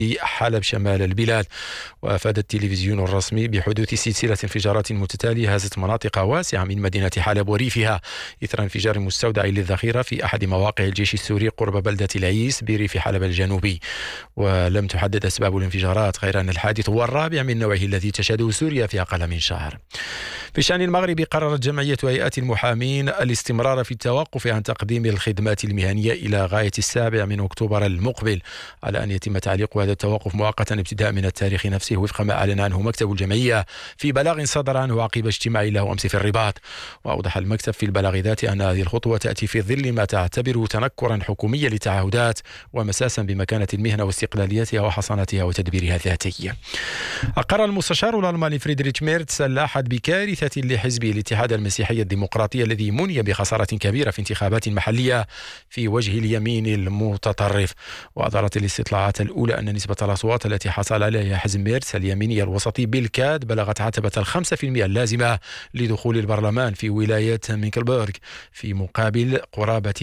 حلب شمال البلاد. وأفاد التلفزيون الرسمي بحدوث سلسلة انفجارات متتالية هزت مناطق واسعة من مدينة حلب وريفها إثر انفجار مستودع للذخيرة في أحد مواقع الجيش السوري قرب بلدة العيس بريف حلب الجنوبي. ولم تحدد أسباب الانفجارات، غير أن الحادث هو الرابع من نوعه الذي تشهده سوريا في أقل من شهر. في الشأن المغربي، قررت جمعية هيئات المحامين الاستمرار في التوقف عن تقديم الخدمات المهنية إلى غاية 7 من أكتوبر المقبل، على أن يتم تعليق هذا التوقف مؤقتا ابتداء من التاريخ نفسه، وفق ما أعلن عنه مكتب الجمعية في بلاغ صدر عنه عقب اجتماع له أمس في الرباط. وأوضح المكتب في البلاغ ذاته أن هذه الخطوة تأتي في ظل ما تعتبره تنكرا حكوميا للتعهدات ومساسا بمكانة المهنة واستقلاليتها وحصانتها وتدبيرها الذاتي. أقر المستشار الألماني فريدريش ميرتس الأحد بكارثة لحزبه الاتحاد المسيحي الديمقراطي الذي مني بخسارة كبيرة في انتخابات محلية في وجه اليمين المتطرف. وأظهرت الاستطلاعات الأولى أن نسبة الأصوات التي حصل عليها حزب ميرتس اليميني الوسطي بالكاد بلغت عتبة 5% اللازمة لدخول البرلمان في ولاية مينكلبورغ، في مقابل قرابة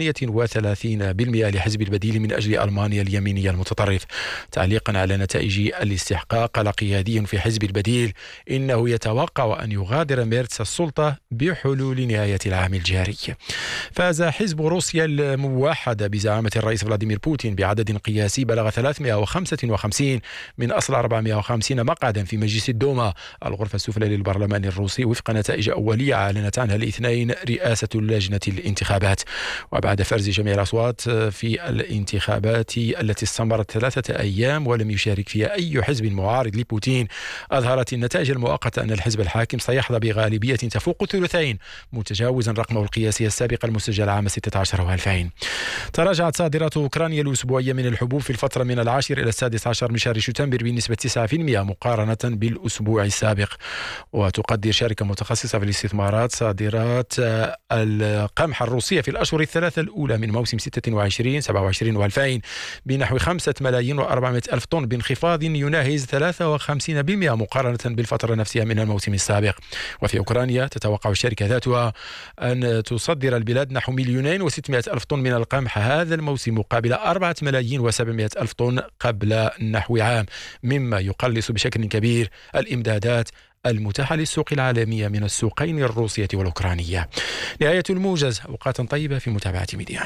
38% لحزب البديل من أجل ألمانيا اليمينية المتطرف. تعليقا على نتائج الاستحقاق، قال قيادي في حزب البديل إنه يتوقع أن يغادر ميرتس السلطة بحلول نهاية العام الجاري. فاز حزب روسيا الموحدة بزعامة الرئيس فلاديمير بوتين بعدد قياسي بلغ 355 من أصل 450 مقعدا في مجلس الدوما، الغرفة السفلى للبرلمان الروسي، وفق نتائج أولية أعلنت عنها الاثنين رئاسة لجنة الانتخابات. وبعد فرز جميع الأصوات في الانتخابات التي استمرت 3 أيام ولم يشارك فيها أي حزب معارض لبوتين، أظهرت النتائج المؤقتة أن الحزب الحاكم سيحظى بغالبية تفوق الثلثين، متجاوزا رقمه القياسي السابق المسجل عام 16 و2000. تراجعت صادرات أوكرانيا الأسبوعية من الحبوب في الفترة من 10 إلى 16 من شهر شتنبر بنسبة 9% مقارنة بالأسبوع السابق. وتقدر شركة متخصصة في الاستثمارات صادرات القمح الروسية في الأشهر الثلاثة الأولى من موسم 26 27 و2000 بنحو 5,400,000 طن، بانخفاض يناهز 53% مقارنة بالفترة نفسها من الموسم السابق. وفي أوكرانيا تتوقع الشركة ذاتها أن تصدر البلاد نحو 2,600,000 طن من القمح هذا الموسم مقابل 4,700,000 طن قبل نحو عام، مما يقلص بشكل كبير الإمدادات المتاحة للسوق العالمية من السوقين الروسية والأوكرانية. نهاية الموجز، أوقات طيبة في متابعة ميديا.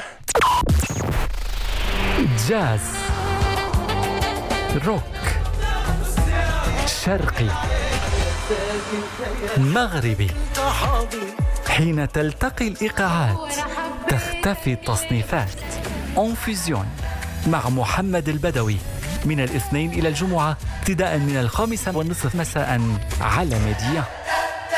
جاز، روك، شرقي، مغربي. حين تلتقي الإيقاعات تختفي التصنيفات. أونفيزيون مع محمد البدوي من الاثنين إلى الجمعة ابتداء من 5:30 مساء على ميديا.